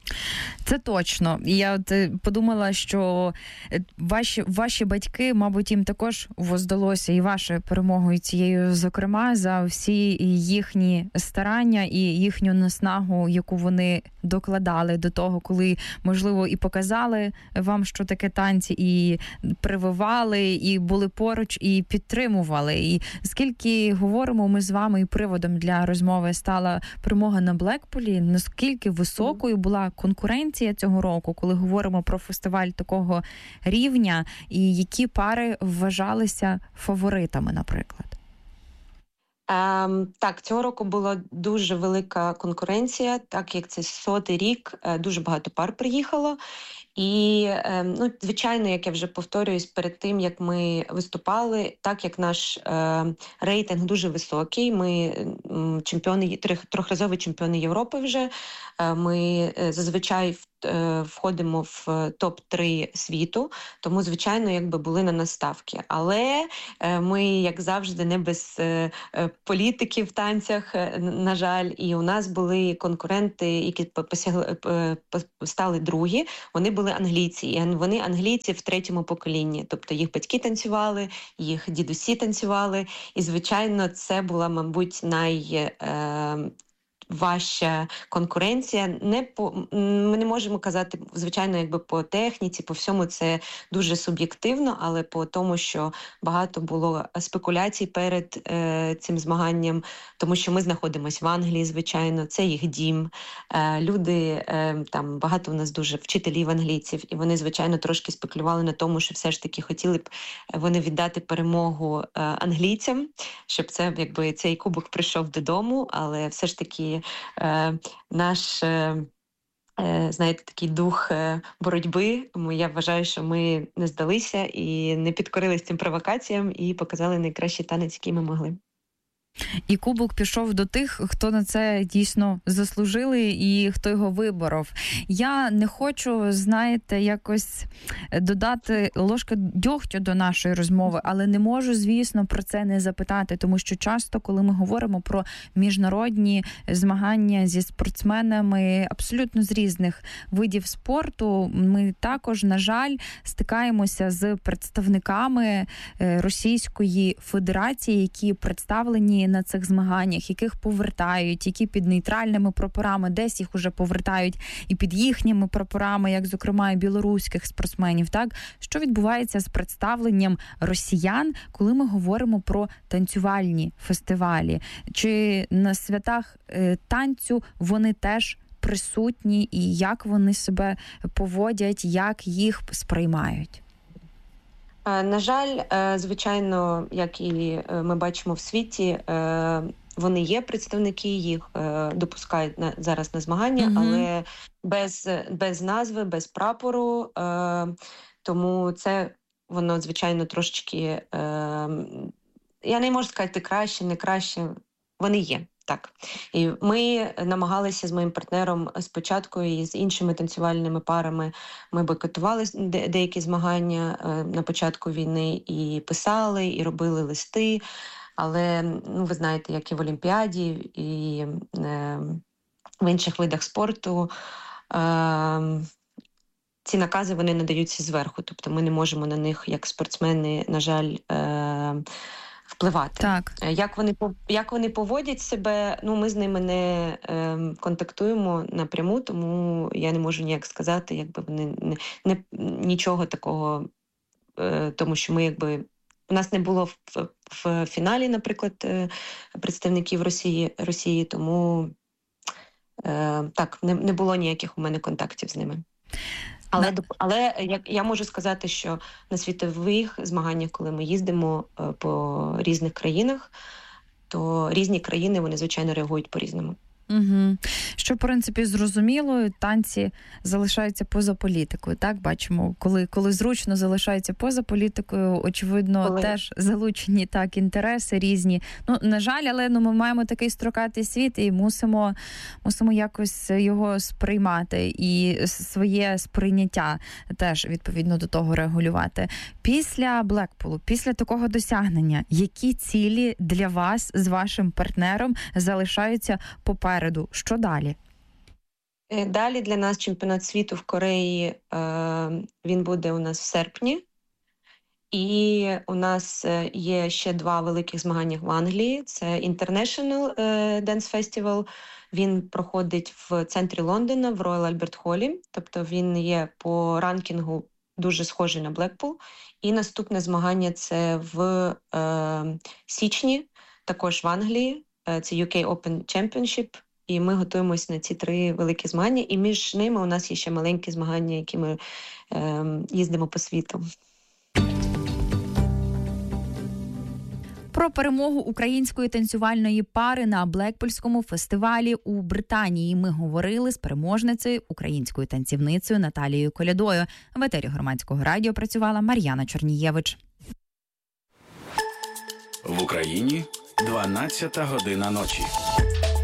Це точно. І я от подумала, що ваші, ваші батьки, мабуть, їм також воздалося і вашою перемогою цією, зокрема, за всі їхні старання і їхню наснагу, яку вони докладали до того, коли, можливо, і показали вам, що таке танці, і прививали, і були поруч, і підтримували. І скільки говоримо ми з вами, і приводом для розмови стала перемога на Блекпулі, наскільки високою була конкуренція цього року, коли говоримо про фестиваль такого рівня, і які пари вважалися фаворитами, наприклад? Ем, так, цього року була дуже велика конкуренція, так як це сотий рік, дуже багато пар приїхало. І, ну, звичайно, як я вже повторююсь, перед тим, як ми виступали, так як наш е, рейтинг дуже високий, ми чемпіони, трьохразові чемпіони Європи вже, е, ми зазвичай входимо в топ три світу, тому, звичайно, якби були на нас ставки. Але ми, як завжди, не без політики в танцях, на жаль, і у нас були конкуренти, які посягли, стали другі, вони були англійці, і вони англійці в третьому поколінні, тобто їх батьки танцювали, їх дідусі танцювали, і, звичайно, це була, мабуть, най... важча конкуренція. Не по ми не можемо казати, звичайно, якби по техніці, по всьому це дуже суб'єктивно, але по тому, що багато було спекуляцій перед е, цим змаганням, тому що ми знаходимося в Англії, звичайно, це їх дім. Е, люди е, там багато у нас дуже вчителів англійців, і вони, звичайно, трошки спекулювали на тому, що все ж таки хотіли б вони віддати перемогу е, англійцям, щоб це якби цей кубок прийшов додому, але все ж таки Е, наш, е, знаєте, такий дух боротьби, я вважаю, що ми не здалися і не підкорились цим провокаціям і показали найкращий танець, який ми могли. І кубок пішов до тих, хто на це дійсно заслужили і хто його виборов. Я не хочу, знаєте, якось додати ложка дьогтю до нашої розмови, але не можу, звісно, про це не запитати, тому що часто, коли ми говоримо про міжнародні змагання зі спортсменами абсолютно з різних видів спорту, ми також, на жаль, стикаємося з представниками Російської Федерації, які представлені на цих змаганнях, яких повертають, які під нейтральними прапорами, десь їх уже повертають і під їхніми прапорами, як, зокрема, і білоруських спортсменів. Так? Що відбувається з представленням росіян, коли ми говоримо про танцювальні фестивалі? Чи на святах е, танцю вони теж присутні, і як вони себе поводять, як їх сприймають? На жаль, звичайно, як і ми бачимо в світі, вони є представники, їх допускають на, зараз на змагання, mm-hmm. але без, без назви, без прапору, тому це воно, звичайно, трошечки, я не можу сказати краще, не краще, вони є. Так. І ми намагалися з моїм партнером спочатку і з іншими танцювальними парами, ми бойкотували де- деякі змагання е, на початку війни і писали, і робили листи, але, ну, ви знаєте, як і в Олімпіаді, і е, в інших видах спорту, е, ці накази, вони надаються зверху, тобто ми не можемо на них, як спортсмени, на жаль, е, впливати. Так. Як вони, як вони поводять себе, ну, ми з ними не е, контактуємо напряму, тому я не можу ніяк сказати, якби вони не, не, нічого такого, е, тому що ми, якби, у нас не було в, в, в фіналі, наприклад, е, представників Росії, Росії, тому е, так, не, не було ніяких у мене контактів з ними. Але, але як я можу сказати, що на світових змаганнях, коли ми їздимо по різних країнах, то різні країни, вони, звичайно, реагують по-різному. Угу. Що, в принципі, зрозуміло, танці залишаються поза політикою, так, бачимо, коли, коли зручно залишаються поза політикою, очевидно, коли... теж залучені, так, інтереси різні. Ну, на жаль, але, ну, ми маємо такий строкатий світ і мусимо, мусимо якось його сприймати і своє сприйняття теж, відповідно, до того регулювати. Після Блекпулу, після такого досягнення, які цілі для вас з вашим партнером залишаються попереду? Що далі? Далі для нас чемпіонат світу в Кореї, він буде у нас в серпні. І у нас є ще два великих змагання в Англії. Це International Dance Festival. Він проходить в центрі Лондона, в Royal Albert Hall. Тобто він є по ранкінгу дуже схожий на Блекпул. І наступне змагання – це в е, січні, також в Англії. Це ю кей Open Championship. І ми готуємося на ці три великі змагання. І між ними у нас є ще маленькі змагання, які ми е, їздимо по світу. Про перемогу української танцювальної пари на Блекпульському фестивалі у Британії ми говорили з переможницею, українською танцівницею Наталією Колядою. В етері Громадського радіо працювала Мар'яна Чорнієвич. В Україні дванадцята година ночі.